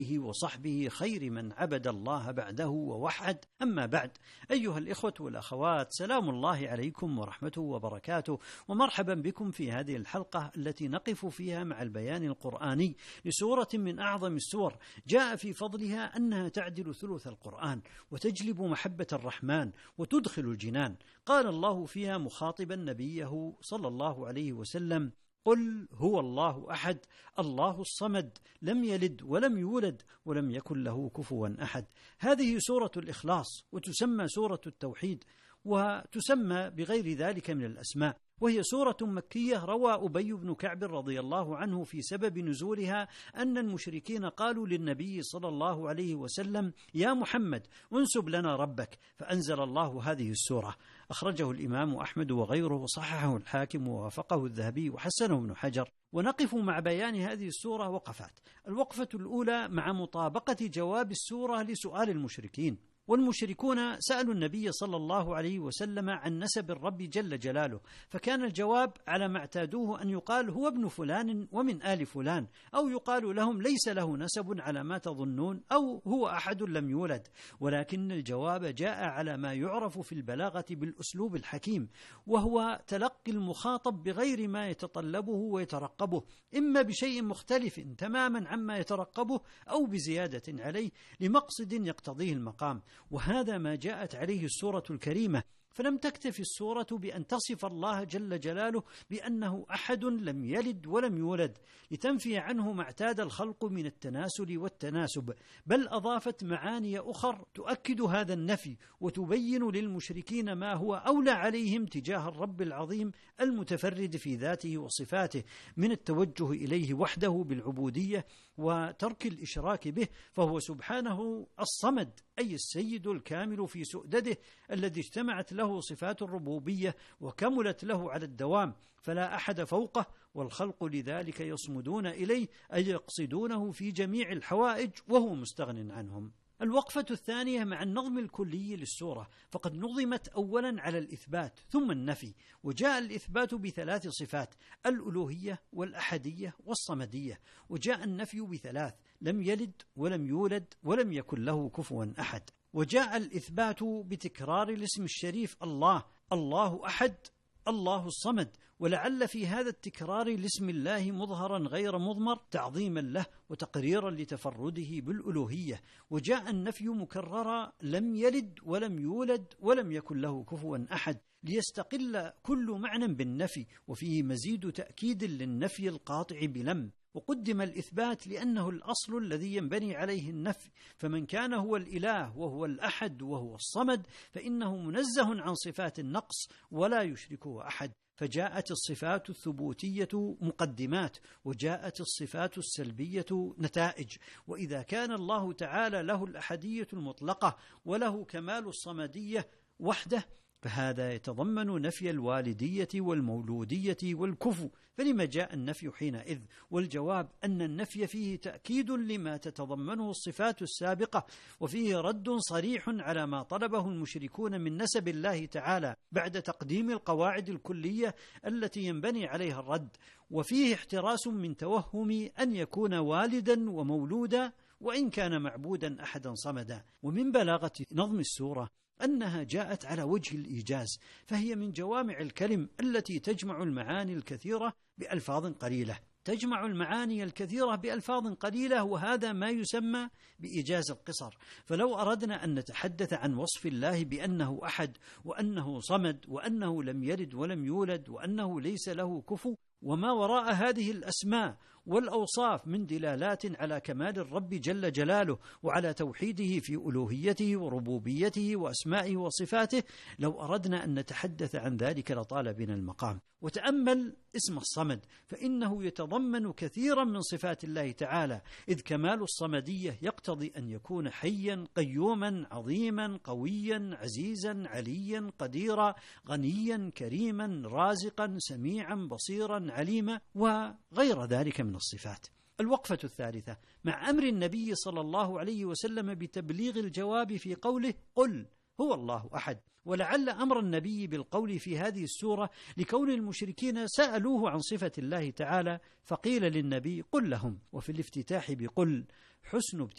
وصحبه خير من عبد الله بعده ووحد. أما بعد، أيها الإخوة والأخوات، سلام الله عليكم ورحمته وبركاته، ومرحبا بكم في هذه الحلقة التي نقف فيها مع البيان القرآني لسورة من أعظم السور جاء في فضلها أنها تعدل ثلث القرآن وتجلب محبة الرحمن وتدخل الجنان. قال الله فيها مخاطبا نبيه صلى الله عليه وسلم: قل هو الله أحد الله الصمد لم يلد ولم يولد ولم يكن له كفوا أحد. هذه سورة الإخلاص، وتسمى سورة التوحيد، وتسمى بغير ذلك من الأسماء، وهي سورة مكية. روى أبي بن كعب رضي الله عنه في سبب نزولها أن المشركين قالوا للنبي صلى الله عليه وسلم: يا محمد انسب لنا ربك، فأنزل الله هذه السورة. أخرجه الإمام أحمد وغيره، وصححه الحاكم ووافقه الذهبي وحسنه ابن حجر. ونقف مع بيان هذه السورة وقفات. الوقفة الأولى مع مطابقة جواب السورة لسؤال المشركين. والمشركون سألوا النبي صلى الله عليه وسلم عن نسب الرب جل جلاله، فكان الجواب على ما اعتادوه أن يقال هو ابن فلان ومن آل فلان، أو يقال لهم ليس له نسب على ما تظنون، أو هو أحد لم يولد. ولكن الجواب جاء على ما يعرف في البلاغة بالأسلوب الحكيم، وهو تلقي المخاطب بغير ما يتطلبه ويترقبه، إما بشيء مختلف تماما عما يترقبه أو بزيادة عليه لمقصد يقتضيه المقام. وهذا ما جاءت عليه السورة الكريمة. فلم تكتفي السورة بأن تصف الله جل جلاله بأنه أحد لم يلد ولم يولد لتنفي عنه ما اعتاد الخلق من التناسل والتناسب، بل أضافت معاني أخر تؤكد هذا النفي وتبين للمشركين ما هو أولى عليهم تجاه الرب العظيم المتفرد في ذاته وصفاته من التوجه إليه وحده بالعبودية وترك الإشراك به، فهو سبحانه الصمد، أي السيد الكامل في سؤدده الذي اجتمعت له صفات الربوبية وكملت له على الدوام، فلا أحد فوقه، والخلق لذلك يصمدون إليه أي يقصدونه في جميع الحوائج وهو مستغن عنهم. الوقفة الثانية مع النظم الكلي للسورة، فقد نظمت أولا على الإثبات ثم النفي، وجاء الإثبات بثلاث صفات: الألوهية والأحدية والصمدية، وجاء النفي بثلاث: لم يلد ولم يولد ولم يكن له كفوا أحد. وجاء الإثبات بتكرار الاسم الشريف الله، الله أحد الله الصمد، ولعل في هذا التكرار لاسم الله مظهرا غير مضمر تعظيما له وتقريرا لتفرده بالألوهية. وجاء النفي مكررا: لم يلد ولم يولد ولم يكن له كفوا أحد، ليستقل كل معنى بالنفي، وفيه مزيد تأكيد للنفي القاطع بلم. وقدم الإثبات لأنه الأصل الذي ينبني عليه النفي، فمن كان هو الإله وهو الأحد وهو الصمد فإنه منزه عن صفات النقص ولا يشركه أحد. فجاءت الصفات الثبوتية مقدمات، وجاءت الصفات السلبية نتائج. وإذا كان الله تعالى له الأحدية المطلقة وله كمال الصمدية وحده، فهذا يتضمن نفي الوالدية والمولودية والكفو، فلما جاء النفي حينئذ؟ والجواب أن النفي فيه تأكيد لما تتضمنه الصفات السابقة، وفيه رد صريح على ما طلبه المشركون من نسب الله تعالى بعد تقديم القواعد الكلية التي ينبني عليها الرد، وفيه احتراس من توهم أن يكون والدا ومولودا وإن كان معبودا أحدا صمدا. ومن بلاغة نظم السورة أنها جاءت على وجه الإيجاز، فهي من جوامع الكلم التي تجمع المعاني الكثيرة بألفاظ قليلة. تجمع المعاني الكثيرة بألفاظ قليلة، وهذا ما يسمى بإيجاز القصر. فلو أردنا أن نتحدث عن وصف الله بأنه أحد وأنه صمد وأنه لم يلد ولم يولد وأنه ليس له كفو وما وراء هذه الأسماء والأوصاف من دلالات على كمال الرب جل جلاله وعلى توحيده في ألوهيته وربوبيته وأسمائه وصفاته، لو أردنا أن نتحدث عن ذلك لطال بنا المقام. وتأمل اسم الصمد، فإنه يتضمن كثيرا من صفات الله تعالى، إذ كمال الصمدية يقتضي أن يكون حيا قيوما عظيما قويا عزيزا عليا قديرا غنيا كريما رازقا سميعا بصيرا عليما وغير ذلك من الصفات. الوقفة الثالثة مع أمر النبي صلى الله عليه وسلم بتبليغ الجواب في قوله قل هو الله أحد. ولعل أمر النبي بالقول في هذه السورة لكون المشركين سألوه عن صفة الله تعالى، فقيل للنبي قل لهم. وفي الافتتاح بقل حسن ابتداء